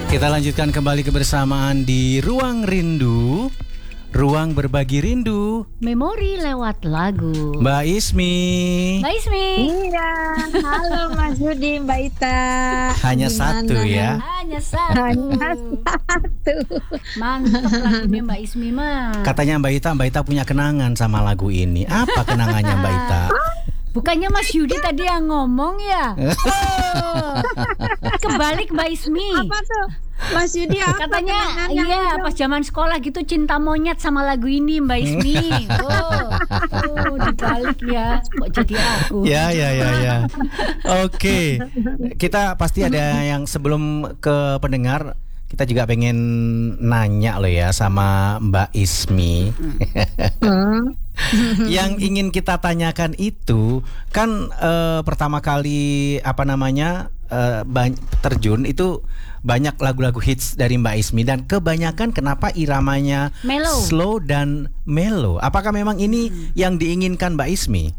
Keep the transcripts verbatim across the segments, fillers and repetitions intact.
Kita lanjutkan kembali kebersamaan di Ruang Rindu, ruang berbagi rindu, memori lewat lagu. Mbak Ismi. Mbak Ismi. Iya, halo Mas Yudi, Mbak Ita. Hanya Gimana? satu ya. Hanya satu. Hanya satu. Mantap lagunya Mbak Ismi mah. Katanya Mbak Ita, Mbak Ita punya kenangan sama lagu ini. Apa kenangannya Mbak Ita? Bukannya Mas Yudi tadi yang ngomong ya? Oh. Kebalik Mbak Ismi. Apa tuh? Mas Yudi apa Katanya kenangannya? iya pas zaman sekolah gitu cinta monyet sama lagu ini Mbak Ismi. Oh, oh dibalik ya. Kok jadi aku? Ya ya ya ya. Oke. Kita pasti ada yang sebelum ke pendengar, kita juga pengen nanya loh ya sama Mbak Ismi. Hmm. Yang ingin kita tanyakan itu kan eh, pertama kali apa namanya eh, ban- terjun itu banyak lagu-lagu hits dari Mbak Ismi dan kebanyakan kenapa iramanya Mellow. slow dan mellow. Apakah memang ini Hmm. yang diinginkan Mbak Ismi?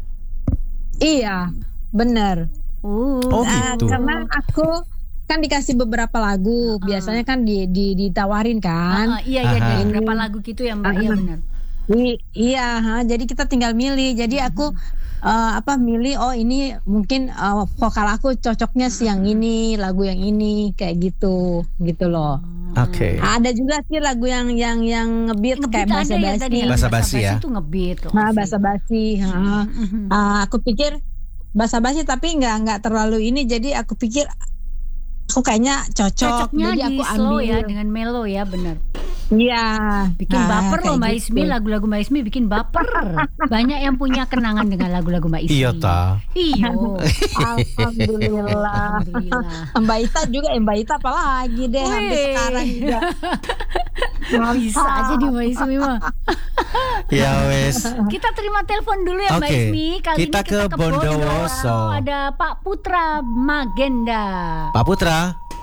Iya, benar. Uh. Oh Ah, gitu. karena aku kan dikasih beberapa lagu, biasanya kan di, di ditawarin kan. Ah, ah, iya iya Aha. dari berapa lagu gitu ya Mbak? Iya Aha. benar. I- iya, ha, jadi kita tinggal milih. Jadi aku eh, apa milih? Oh ini mungkin eh, vokal aku cocoknya sih yang ini, lagu yang ini, kayak gitu, gitu loh. Oke. Ada juga sih lagu yang yang yang ngebeat kayak Ngebeat bahasa ada ya tadi. basi. Basa basi ya? Itu ngebeat kok. Nah, bahasa basi. ha. Mhm. Ah, aku pikir bahasa basi tapi nggak nggak terlalu ini. Jadi aku pikir aku kayaknya cocok. Cocoknya jadi di aku slow ambil. ya dengan mellow ya benar. Iya. Bikin Nah, baper loh kayak Mbak gitu. Ismi, lagu-lagu Mbak Ismi bikin baper. Banyak yang punya kenangan dengan lagu-lagu Mbak Ismi. Iya ta. Iyo. Alhamdulillah. Alhamdulillah. Mbak Ita juga, eh, Mbak Ita apalagi deh sampai Wih. sekarang juga. Bisa aja di Mbak Ismi mah. Ya wes. Kita terima telepon dulu ya Mbak Oke, Ismi. Kali kita ini ke kita ke Bondowoso. Ada Pak Putra Magenda. Pak Putra.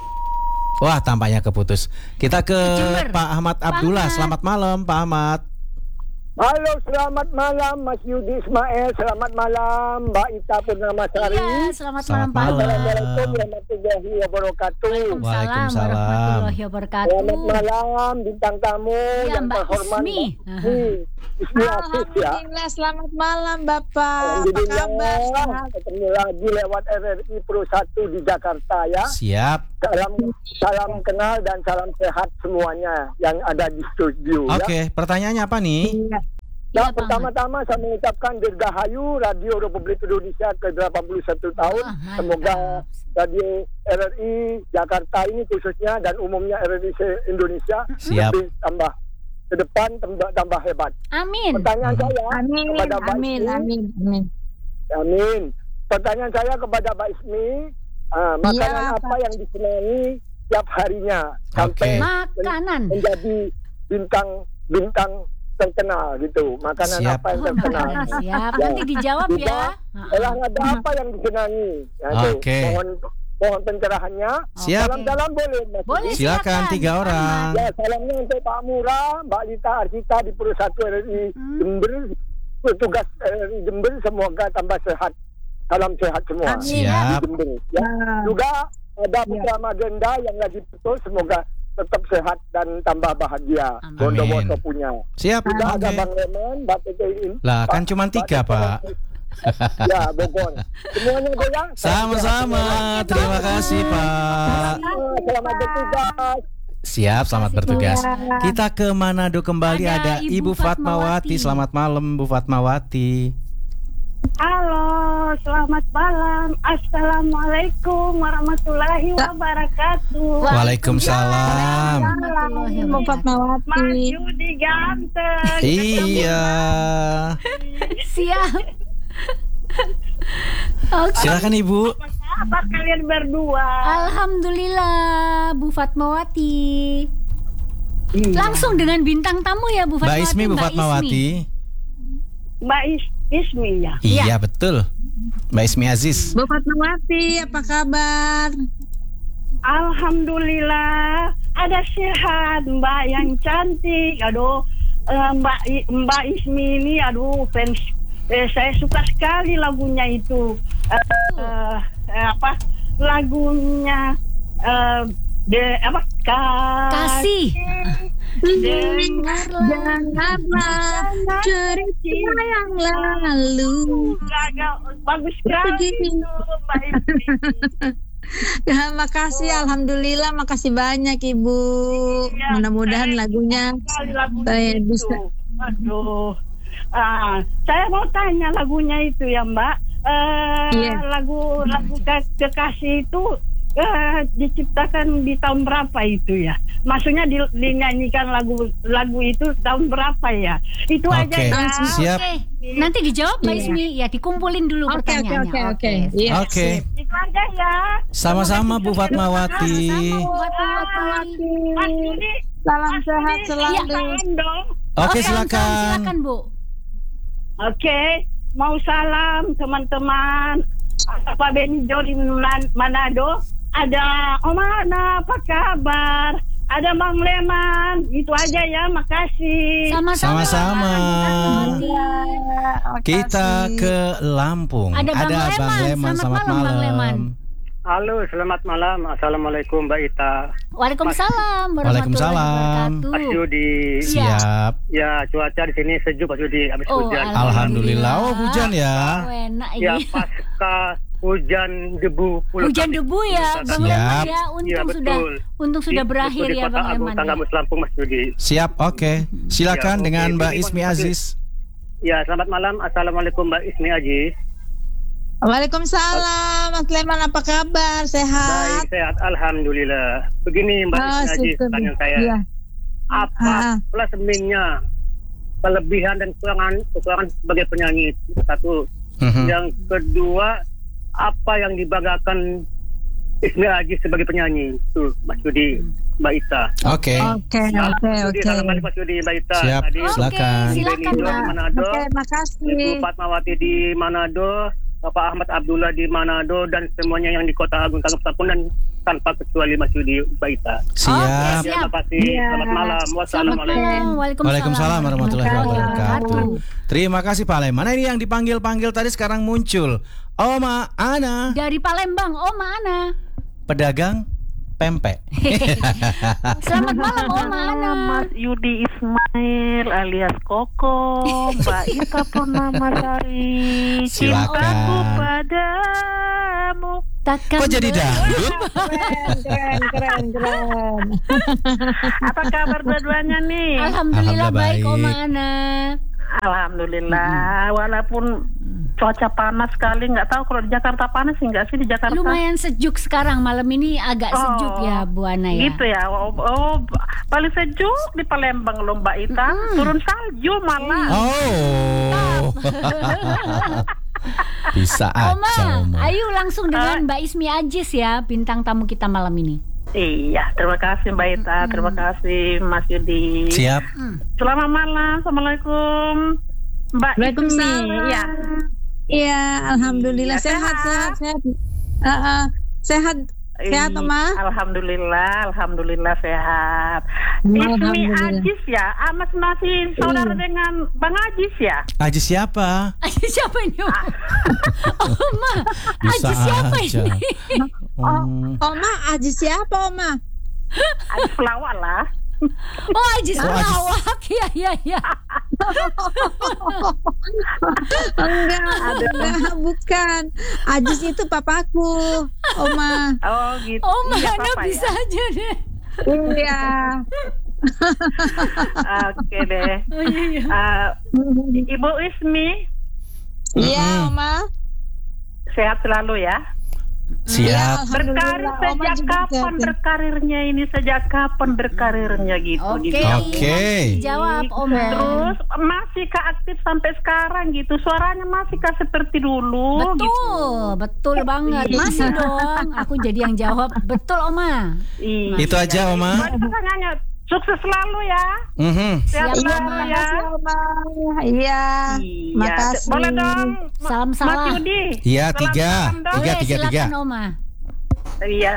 Wah, tampaknya keputus. Kita ke Jember. Pak Ahmad Abdullah. Ahmad. Selamat malam, Pak Ahmad. Halo, selamat malam Mas Yudi Ismail, selamat malam Mbak Ita Purnamasari. Iya, selamat, Selamat malam Pak. malam. Assalamualaikum warahmatullahi wabarakatuh. Waalaikumsalam Waalaikumsalam. warahmatullahi wabarakatuh. Selamat malam bintang tamu Iya, yang Mbak terhormat Ismi. Mbak Ismi. Ismi Afif ya. Alhamdulillah, selamat malam Bapak. Apa kabar? Alhamdulillah, Sehat? ketemu lagi lewat R R I Pro satu di Jakarta ya. Siap. Salam salam kenal dan salam sehat semuanya yang ada di studio ya. Oke, pertanyaannya apa nih? Iya. Nah, Iya, Pak pertama-tama saya mengucapkan Dirgahayu Radio Republik Indonesia ke delapan puluh satu tahun. Wah, mantap. Semoga Radio R R I Jakarta ini khususnya dan umumnya R R I se- Indonesia Siap. lebih tambah ke depan tambah, tambah hebat. Amin. Pertanyaan Mhm. saya Amin, kepada Mbak amin, Ismi. amin, amin. Amin. Pertanyaan saya kepada Mbak Ismi, ah, makanan Iya, apa yang disenangi tiap harinya sampai Oke. Makanan. menjadi bintang bintang terkenal gitu. Makanan Siap. apa yang Oh, terkenal? makanan siap. Ya. Nanti dijawab Juga, ya. olahraga apa yang disenangi? Ya, itu. Oke. Mohon mohon pencerahannya. Siap. Salam-salam boleh, Mas. Boleh. Silakan tiga orang. Ya, salamnya untuk Pak Murah, Mbak Lita Arsita di Pro satu R R I Hmm. Jember, petugas R R I Jember semoga tambah sehat. Salam sehat semua. Amin. Di Siap. Jember. Ya. Nah, Juga ada Ya. Putra Magenda yang lagi betul, semoga tetap sehat dan tambah bahagia. Amin. Bondowoso punya. Siap. Juga ada Oke. Bang Leman, Mbak Tete ini. Lah, kan cuma tiga, Pak. Ya, Bogor. Semuanya goyang. Sama-sama. Terima kasih, Pak. Selamat bertugas. Siap, selamat bertugas. Kita ke Manado kembali, Ada ada Ibu Ibu Fatmawati. Fatmawati. Selamat malam, Bu Fatmawati. Halo, selamat malam. Assalamualaikum warahmatullahi wabarakatuh. Waalaikumsalam. Warahmatullahi Ibu wabarakatuh. Mas Fatmawati. Yudi ganteng. Iya. Siap. Oke. Silakan Ibu. Apa kalian berdua? Alhamdulillah Bu Fatmawati. Langsung dengan bintang tamu ya Bu Mbak Fatmawati. Ismi, Bu Fatmawati. Mbak Is- Ismi ya. Iya, betul. Mbak Ismi Aziz. Bu Fatmawati, apa kabar? Alhamdulillah. Ada sehat, Mbak yang cantik. Aduh, eh, Mbak I- Mbak Ismi ini, aduh fans. Eh, saya suka sekali lagunya itu. Eh, eh, eh, apa? Lagunya. eh, De apa? Kasih. Dengarlah. Janganlah cerita yang lalu. Bagus sekali itu, Mbak Ismi. Ya, makasih, alhamdulillah, makasih banyak Ibu. Ya, Mudah-mudahan saya lagunya sekali lagu saya itu. bisa. Aduh, ah, saya mau tanya lagunya itu ya Mbak. Eh, Iya. Lagu lagu Ke- Kekasih itu eh, diciptakan di tahun berapa itu ya? Maksudnya di, dinyanyikan lagu lagu itu tahun berapa ya? Itu aja Oke, ya. siap. Oke, nanti dijawab Mbak Iya. Ismi. Ya, dikumpulin dulu Oke, oke, pertanyaannya. oke, oke. Iya, Oke. sip. Itu aja ya. Sama-sama Bu Fatmawati. Sama-sama buat Fatmawati. Mas Yudi, Salam Mas sehat Yudi, selalu. salam dong. Oke, Oh, salam, silakan. Silakan, Bu. Oke, mau salam teman-teman. Pak Benjo di Man- Manado. Ada Oma Ana, apa kabar? Ada Bang Leman. Itu aja ya, makasih. Sama-sama. Sama-sama. Iya, Kita makasih. ke Lampung. Ada Bang Leman. Selamat malam, Bang Leman. Halo, selamat malam. Assalamualaikum Mbak Ita. Waalaikumsalam warahmatullahi Waalaikumsalam. wabarakatuh. Mas Yudi. Siap. Ya, cuaca di sini sejuk Mas Yudi, habis Oh, hujan. Alhamdulillah. Oh, hujan ya. Oh, enak Ya, ini. pasca hujan debu. puluh Hujan kali. debu ya, Bang Siap. Leman ya. Untung Iya, sudah betul. untung sudah Di- berakhir betul, di ya Kota Bang Agung, Leman. Ya. Tanggamus Lampung Mas Yudi. Siap. Oke. Silakan Ya, oke. dengan Mbak Terima Ismi kasih. Aziz. Ya, selamat malam. Assalamualaikum Mbak Ismi Aziz. Waalaikumsalam, Mas Leman, apa kabar? Sehat? Baik, sehat. Alhamdulillah. Begini Mbak Ah, Ismi Aziz, syukur. pertanyaan saya. Iya. Apa Ah. plus minusnya, kelebihan dan kekurangan kekurangan sebagai penyanyi? Satu. Mhm. Yang kedua, apa yang dibanggakan Ismi Aziz sebagai penyanyi? Tuh, Mas Yudi, Mbak Ita. Oke. Oke, Salam oke, Mas Yudi, oke. salam balik Mas Yudi, Mbak Ita. Siap. Tadi Oke, Silakan. silakan, Benny Jo di Mbak. Manado, Oke, Ibu makasih. Fatmawati di Manado, Bapak Ahmad Abdullah di Manado, dan semuanya yang di Kota Agung Tanggamus Lampung, dan tanpa kecuali Mas Yudi, Mbak Ita. Siap. Siap. Terima kasih. Iya. Selamat malam. Selamat Wassalamualaikum. malam. Waalaikumsalam. Waalaikumsalam warahmatullahi wabarakatuh. Terima kasih Pak Leman. Nah, ini yang dipanggil-panggil tadi sekarang muncul. Oma Ana, Dari Palembang, Oma Ana. pedagang pempek. Selamat malam Oma Ana. Mas Yudi Ismail alias Koko, Mbak Ita Purnamasari. Silakan. Cintaku padamu. Takkan Kok jadi ber- dangdut? Keren, keren, keren, keren. Apa kabar dua-duanya nih? Alhamdulillah Alhamdulillah baik baik. Oma Ana. Alhamdulillah. Walaupun cuaca panas sekali, nggak tahu kalau di Jakarta panas sih nggak sih di Jakarta? Lumayan sejuk sekarang, malam ini agak Oh, sejuk ya Bu Ana ya. Gitu ya. Oh, oh, paling sejuk di Palembang loh Mbak Ita. Mm-mm. Turun salju malah. Oh. Bisa Oma, aja Oma. ayo langsung dengan Mbak Ismi Aziz ya, bintang tamu kita malam ini. Iya, terima kasih Mbak Ita, terima kasih Mas Yudi. Siap. Selamat malam, assalamualaikum Mbak Ismi. Waalaikumsalam. Ya, Iya, alhamdulillah Iya, sehat, sehat. sehat, sehat. Uh, uh, sehat, sehat, Iya, Oma. Alhamdulillah, alhamdulillah sehat. Ismi Alhamdulillah. Aziz ya, ah, Mas masih saudara Iya. dengan Bang Aziz ya? Aziz siapa? Aziz siapa ini? Oma? Oma, Bisa Aziz siapa aja. ini? Hmm. Oma, Aziz siapa, Oma? Aziz pelawak lah. Oh Aziz Oh, Aziz. pelawak, ya ya ya. Enggak, enggak, bukan. Aziz itu papaku, Oma. Oh gitu. Oma Iya, Ana Papa, bisa ya? aja deh. Iya. Oke deh. Oh iya iya. Ah, Ibu Ismi Iya, Oma. sehat selalu ya. Siap. Berkarir Alhamdulillah, Oma sejak juga kapan sehat. berkarirnya ini? Sejak kapan berkarirnya gitu? Oke. gitu. Oke. Jawab Oma. Terus masihkah aktif sampai sekarang gitu? Suaranya masihkah seperti dulu? Betul, Gitu? betul banget. Masih dong. Aku jadi yang jawab. Betul Oma. Iya. Itu aja Oma. Buat pertanyaannya, sukses selalu ya. Mhm. Sehat Siap, Iya, selalu ya. makasih, Oma. Iya, Iya. makasih. Boleh dong. Salam Mas salam. Yudi. Iya, Salam tiga. salam dong. Tiga, Oke, tiga, tiga. silakan Oma. Iya.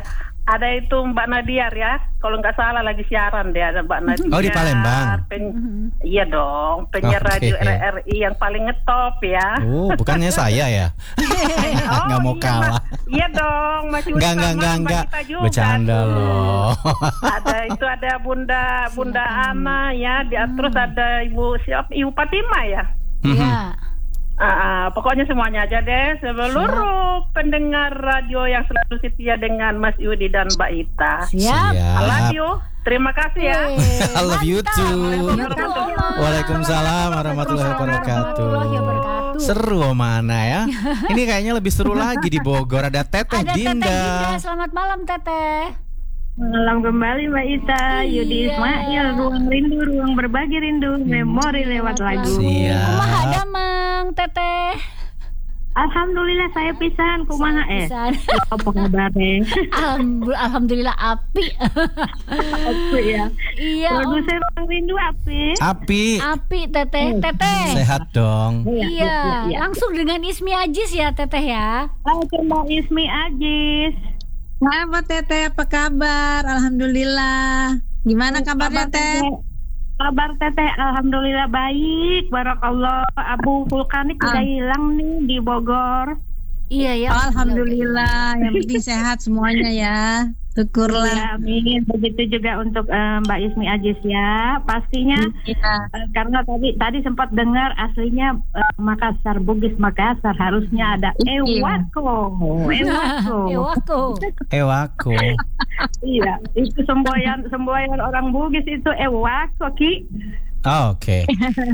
ada itu Mbak Nadiar ya, kalau nggak salah lagi siaran deh, ada Mbak Nadiar. Oh, di Palembang. Pen- iya dong, penyiar Oke. radio R R I yang paling ngetop ya. Oh, bukannya saya ya? Oh, Nggak mau iya, kalah. Mas. Iya dong, masih Enggak, enggak, enggak, enggak. Bercanda loh. Ada itu ada Bunda Bunda Ana ya, dia terus ada Ibu siapa? Ibu Fatima ya. Iya. Ah, ah, pokoknya semuanya aja deh, seluruh pendengar radio yang selalu setia dengan Mas Yudi dan Mbak Ita. Siap. I love you. Terima kasih ya. Weh, I love you mantap. too. Gitu, Oma. Waalaikumsalam warahmatullahi wabarakatuh. warahmatullahi wabarakatuh. Seru mana ya? Ini kayaknya lebih seru lagi di Bogor. Ada Teteh Ada Teteh Dinda. Dinda. Selamat malam Teteh. Malam kembali Mbak Ita, Yudi Iya. Ismail, ruang rindu, ruang berbagi rindu, memori lewat lagu. Siap. Kumaha damang Teteh. Alhamdulillah saya pisan, kumaha eh. Pisan. Apa kabarnya? Alhamdulillah, alhamdulillah api. Apa ya? Iya. Om. Produser ruang rindu apa? Api. Api Teteh, Teteh. Sehat dong. Iya, langsung dengan Ismi Ajis ya Teteh ya. Oke Mbak Ismi Ajis. Selamat Teteh, apa kabar? Alhamdulillah. Gimana kabarnya Teh? Kabar Teteh, alhamdulillah baik. Barakallah. Abu vulkanik udah hilang nih di Bogor. Iya ya. Alhamdulillah, yang penting sehat semuanya ya. Syukurlah. Ya, amin. Begitu juga untuk eh, Mbak Ismi Ajis ya. Pastinya Iya. eh, karena tadi tadi sempat dengar aslinya eh, Makassar, Bugis Makassar, harusnya ada Ewako. Ewako. Ewako. Ewako. Iya, itu semboyan semboyan orang Bugis itu Ewako Ki. Oh, Oke.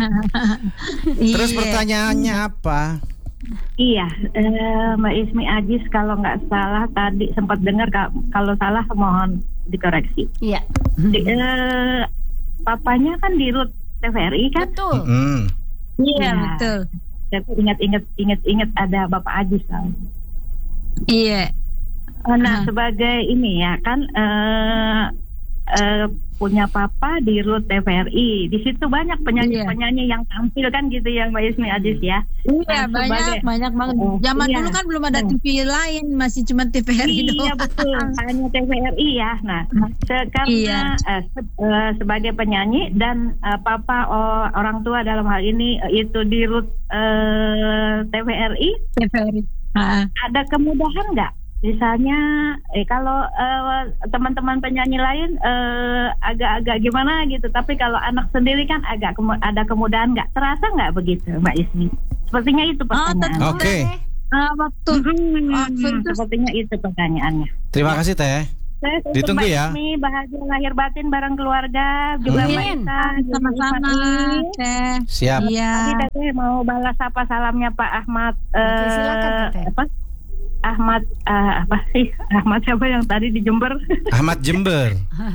Terus Iya. pertanyaannya apa? Iya, eh, Mbak Ismi Ajis kalau nggak salah tadi sempat dengar, ka- kalau salah mohon dikoreksi. Iya. Di, eh, papanya kan di Rut T V R I kan? Betul. Hmm. Iya, Iya. betul. Tapi ingat-ingat ingat-ingat ada Bapak Ajis kan. Iya. Nah, Ah. sebagai ini ya kan eh, eh, punya papa di Rut T V R I. Di situ banyak penyanyi-penyanyi yang tampil kan gitu ya Mbak Ismi Ajis ya. Iya, Nah, banyak, sebagai- banyak banget. Oh, Zaman iya. dulu kan belum ada T V lain, masih cuma T V R I Iya doang. betul, hanya T V R I ya. Nah, se- karena Iya. eh, se- eh, sebagai penyanyi dan eh, papa oh, orang tua dalam hal ini eh, itu di Rut eh, T V R I, T V R I. Ah. ada kemudahan nggak? Misalnya, eh kalau eh, teman-teman penyanyi lain eh, agak-agak gimana gitu, tapi kalau anak sendiri kan agak kemu- ada kemudahan nggak? Terasa nggak begitu, Mbak Ismi? Sepertinya itu Oh, pertanyaan. tentu. Oke. Ah, waktu Hmm, waktu itu sepertinya itu pertanyaannya. Terima kasih Teh. Saya Ditunggu Mbak ya. Ismi, bahagia lahir batin bareng keluarga, juga Amin. Mbak Ita, juga sama-sama Ismail. Teh. Siap. Iya. Tadi Teteh mau balas apa salamnya Pak Ahmad? Oke, eh, silakan, Teteh. apa? Ahmad eh, apa sih? Ahmad siapa yang tadi di Jember? Ahmad Jember.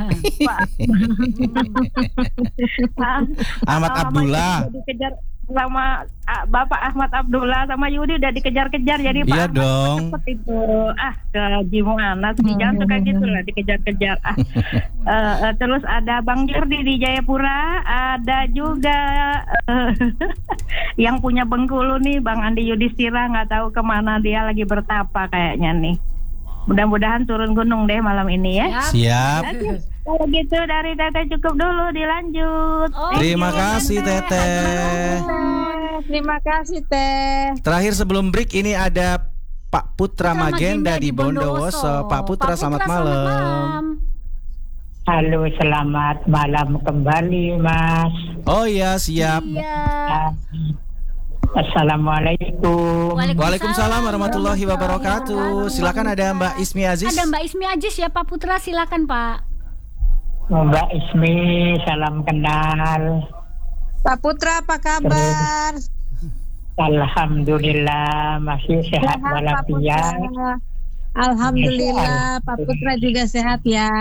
Ahmad Sama Abdullah. Yudi dikejar sama ah, Bapak Ahmad Abdullah sama Yudi udah dikejar-kejar, jadi Pak Iya Ahmad dong. cepet itu. Ah, ke gimana sih, jangan suka gitu lah dikejar-kejar. Ah. Eh, eh, terus ada Bang Jordi di Jayapura, ada juga eh, yang punya Bengkulu nih Bang Andi Yudhistira, nggak tahu kemana dia lagi bertapa kayaknya nih. Mudah-mudahan turun gunung deh malam ini ya. Siap. Kalau gitu dari Teteh cukup dulu, dilanjut. Oh, Terima iya, kasih Teteh. Teteh. Terima kasih Teh. Terakhir sebelum break ini ada Pak Putra Magenda di Bondowoso. Pak Putra, selamat malam. Halo, selamat malam kembali, Mas. Oh iya, siap. Iya. Assalamualaikum. Waalaikumsalam warahmatullahi wabarakatuh. Silakan ada Mbak Ismi Aziz. Ada Mbak Ismi Ajis ya Pak Putra, silakan Pak. Mbak Ismi, salam kenal. Pak Putra apa kabar? Alhamdulillah masih sehat Pak walafiat. Putra. Alhamdulillah Pak Putra juga sehat ya.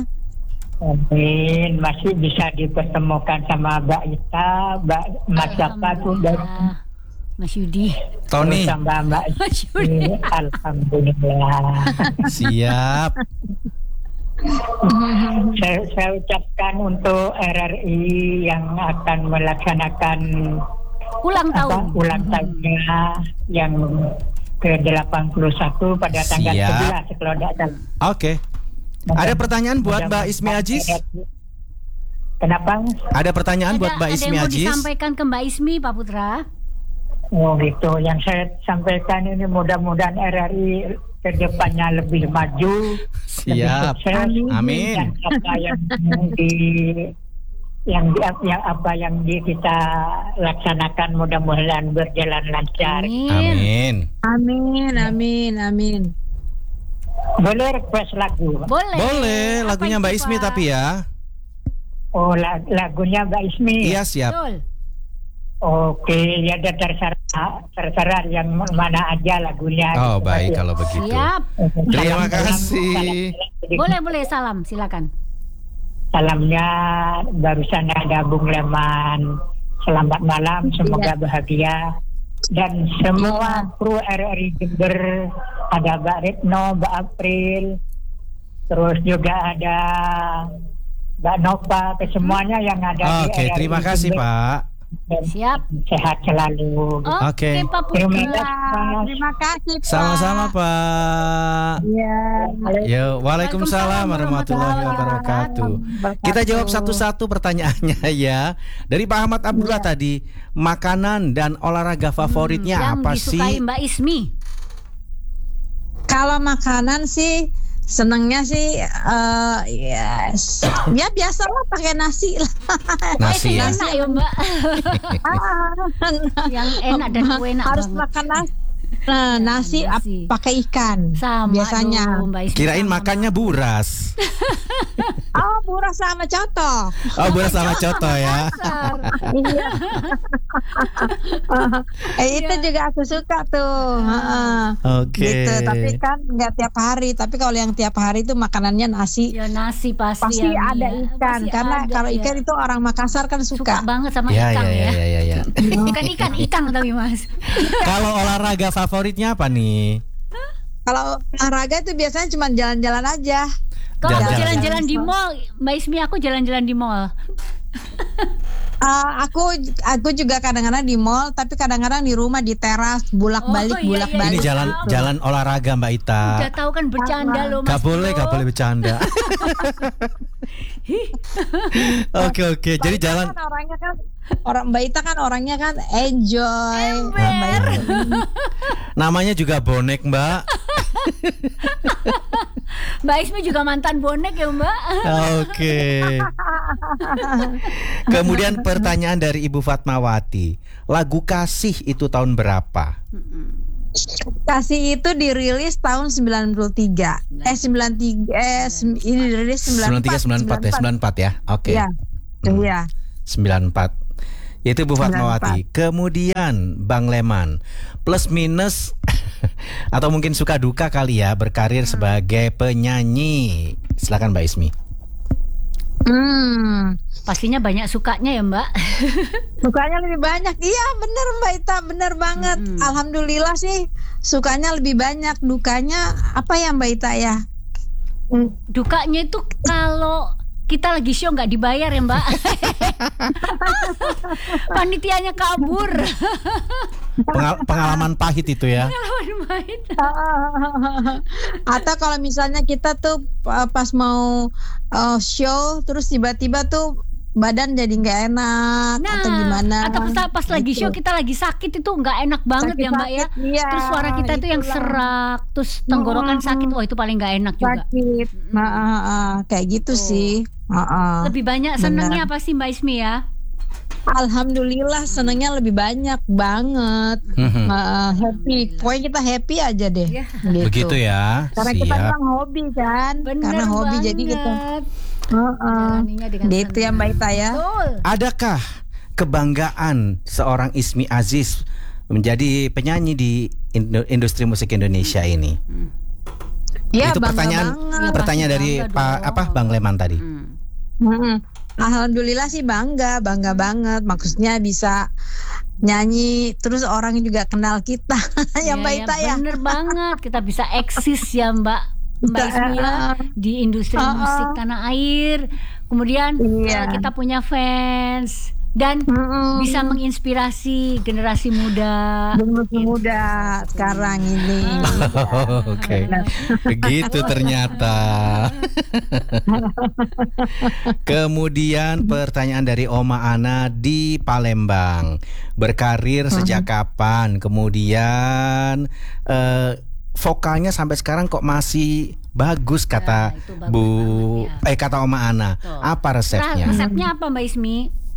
Amin. Masih bisa dipertemukan sama Mbak Ita, Mbak Mas Jaka tuh dan Alhamdulillah. Mas Yudi. Tony. sama Mbak Mas Yudi. Ismi. Alhamdulillah. Siap. saya, saya ucapkan untuk R R I yang akan melaksanakan Ulang apa, tahun. ulang tahunnya yang ke delapan puluh satu pada tanggal Siap. sebelas kalau tidak salah. Oke. Ada pertanyaan buat Mbak Ismi Aziz? Kenapa? Ada pertanyaan buat Mbak Ada Ismi yang mau Aziz? disampaikan ke Mbak Ismi, Pak Putra? Oh gitu. Yang saya sampaikan ini mudah-mudahan R R I ke depannya lebih maju, lebih Siap. sukses. Amin. Dan apa yang di yang di, yang apa yang di, kita laksanakan mudah-mudahan berjalan lancar. Amin. Amin. Amin, amin, amin. Boleh request lagu? Boleh. Boleh, Apa lagunya itu, Mbak Ismi Pak? tapi ya. Oh, la- lagunya Mbak Ismi. Iya, siap. Betul. Oke, ya dan terserah, terserah yang mana aja lagunya. Oh, gitu. baik kalau begitu. Siap. Terima Salam- kasih. salam- Boleh, boleh salam, silakan. Salamnya barusan ada Bung Leman. Selamat malam, semoga bahagia. Dan semua kru R R I Jember, ada Mbak Retno, Mbak April, terus juga ada Mbak Nova, ke semuanya yang ada di Oke, R R I terima kasih, Jember. Pak. Dan Siap. sehat selalu. Oke. Oke, Pak Terima Putra. kasih. Terima kasih, Pak. Sama-sama, Pak. Iya. Yo, waalaikumsalam warahmatullahi wabarakatuh. Kita jawab satu-satu pertanyaannya ya. Dari Pak Ahmad Abdullah tadi, makanan dan olahraga favoritnya Yang apa disukai sih? Mbak Ismi. Kalau makanan sih senengnya sih eh ya, s- ya biasalah pakai nasi lah. Nasi ya. Enak ya Mbak. Yang enak dan enak Harus banget. makan nasi. Nah, nasi, ap- nasi. pakai ikan Sama biasanya. dong, Mbak Ismi. Kirain Sama, makannya buras. Oh, buras sama coto. Oh, buras sama coto ya. Iya. eh, itu Iya. juga aku suka tuh. Heeh. Oke. Gitu, tapi kan nggak tiap hari. Tapi kalau yang tiap hari itu makanannya nasi, Ya nasi pasti. pasti ya, ada Mi, ya. ikan. Pasti Karena ada, kalau ya. ikan itu orang Makassar kan suka suka. banget sama Ya, ikan ya, ya. ya, ya, ya. Bukan ikan, ikan tapi Mas. Kalau olahraga favoritnya apa nih? Kalau olahraga itu biasanya cuma jalan-jalan aja. Kalau aku Jalan-jalan. jalan-jalan di mall, Mbak Ismi aku jalan-jalan di mall. Eh, aku aku juga kadang-kadang di mall, tapi kadang-kadang di rumah di teras Oh, bolak-balik iya, bolak-balik. Ini jalan jalan olahraga Mbak Ita. Udah tahu kan bercanda loh Mas. Gak boleh, Bro. gak boleh bercanda. Oke oke, jadi Mbak Ita jalan. kan orangnya kan orang Mbak Ita kan orangnya kan enjoy. Mbak Ita. Namanya juga bonek Mbak. Mbak Ismi juga mantan bonek ya Mbak. Oke. Kemudian pertanyaan dari Ibu Fatmawati, lagu Kasih itu tahun berapa? Kasih itu dirilis tahun sembilan puluh tiga. Eh sembilan puluh tiga eh sem- ini dirilis sembilan puluh tiga, sembilan puluh empat ya, sembilan puluh empat ya. Oke. Iya. Iya. sembilan puluh empat. Itu Bu Fatmawati. sembilan Kemudian Bang Leman, plus minus atau mungkin suka duka kali ya berkarir sebagai penyanyi. Silakan Mbak Ismi. Hmm. Pastinya banyak sukanya ya Mbak. Sukanya lebih banyak. Iya, bener Mbak Ita, bener banget. Mm-mm. Alhamdulillah sih sukanya lebih banyak. Dukanya apa ya Mbak Ita ya? Hmm. Dukanya itu kalau kita lagi show nggak dibayar ya Mbak. Panitianya kabur. Pengal- pengalaman pahit itu ya. Atau kalau misalnya kita tuh uh, pas mau uh, show terus tiba-tiba tuh badan jadi nggak enak Nah, atau gimana? atau pas, pas lagi Gitu. show kita lagi sakit itu nggak enak banget ya Mbak ya. Sakit-sakit, iya, Terus suara kita tuh yang itulah. serak, terus tenggorokan Mm-mm. sakit, wah itu paling nggak enak juga. Sakit. Nah, uh, uh, kayak gitu Tuh. sih. Uh, uh. Lebih banyak senengnya apa sih Mbak Ismi ya? Alhamdulillah senengnya lebih banyak banget. Mhm. Uh, happy. Pokoknya kita happy aja deh. Ya. Gitu. Begitu ya. Karena kita Siap. memang hobi kan. Bener Karena hobi banget. jadi kita. Uh, uh. Jalaninya dengan Gitu ya senang. Mbak Ita ya. Betul. Adakah kebanggaan seorang Ismi Aziz menjadi penyanyi di indo- industri musik Indonesia ini? Ya, Itu bangga pertanyaan banget. pertanyaan pasti dari bangga Pak dong. apa Bang Leman tadi. Hmm. Mm-mm. Alhamdulillah sih bangga, bangga banget. Maksudnya bisa nyanyi, terus orang juga kenal kita, ya Mbak Ita ya. Bener banget, kita bisa eksis ya Mbak Mbak Bisa, Ismi ya, uh, di industri uh, uh. musik tanah air. Kemudian Iya. uh, kita punya fans dan Mm-mm. bisa menginspirasi generasi muda. Generasi muda sekarang ini. Oh, Oke, begitu ternyata. Kemudian pertanyaan dari Oma Ana di Palembang. Berkarir sejak kapan? Kemudian eh, vokalnya sampai sekarang kok masih bagus kata Nah, itu bagus Bu banget, ya. eh kata Oma Ana. Tuh. Apa resepnya? Resepnya apa Mbak Ismi?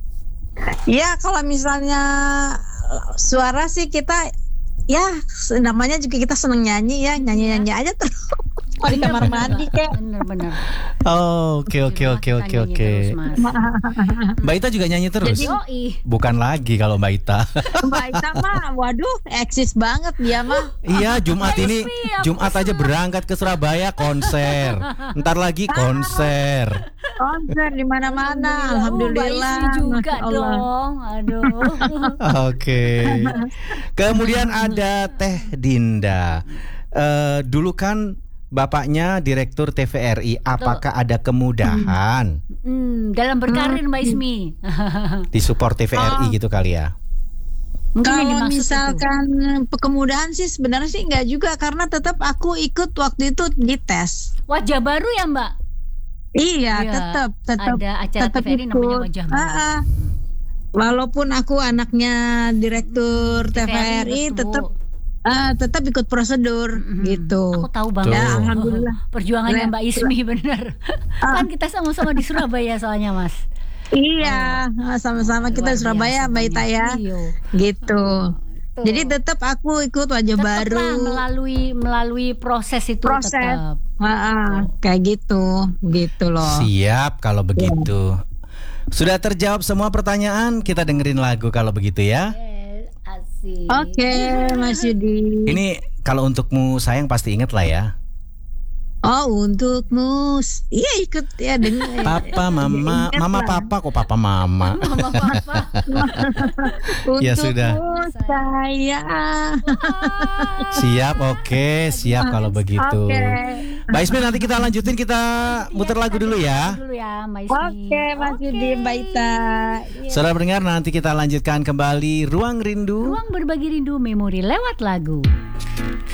Ya kalau misalnya suara sih kita ya namanya juga kita seneng nyanyi ya nyanyi-nyanyi aja terus. Oh, di kamar mandi kayak. Bener-bener. Oh, oke oke oke oke oke. Mbak Ita juga nyanyi terus? Yoi. Bukan lagi kalau Mbak Ita. Mbak Ita mah waduh eksis banget dia mah. Iya, Jumat ini Ismi, aku Jumat aja berangkat ke Surabaya konser. Ntar lagi konser. Konser di mana-mana. Alhamdulillah. Mbak Ismi juga Masya Allah. dong. Aduh. Oke. Kemudian ada Teh Dinda. Eh, dulu kan bapaknya direktur T V R I. Apakah ada kemudahan Hmm, dalam berkarir Mbak Ismi. di support T V R I gitu kali ya? Mungkin yang Kalau dimaksud itu. misalkan kemudahan sih sebenarnya sih enggak juga karena tetap aku ikut waktu itu di tes. Wajah baru ya Mbak? Iya, Iya, tetap tetap ada acara tetap T V R I namanya ikut. Wajah Baru. Ah, ah. Walaupun aku anaknya direktur T V R I betul. tetap ah, tetap ikut prosedur Mm-mm. gitu. Aku tahu banget. Tuh. Ya, alhamdulillah. Perjuangannya Le- Mbak Ismi bener. Ah. Kan kita sama-sama di Surabaya soalnya Mas. Iya, sama-sama kita Luar di Surabaya, biasa Mbak Ita banget. ya. Iya. Gitu. Tuh. Jadi tetap aku ikut wajah Tetaplah baru. melalui melalui proses itu Proses. tetap. Ah, ah, kayak gitu, gitu loh. Siap kalau begitu. Sudah terjawab semua pertanyaan, kita dengerin lagu kalau begitu ya. Yes, asik. Oke, Mas Yudi. Ini kalau untukmu sayang pasti inget lah ya. Oh, untukmu. Iya ikut ya dengan Papa, mama, mama, papa kok papa, mama. Mama papa. Ya sudah. Saya. Siap, oke, siap kalau begitu. Oke. Mbak Ismi nanti kita lanjutin, kita muter lagu dulu ya. Dulu ya Mbak Ismi. Oke, Mas Yudi, Mbak Ita. Saudara pendengar, nanti kita lanjutkan kembali Ruang Rindu. Ruang berbagi rindu memori lewat lagu.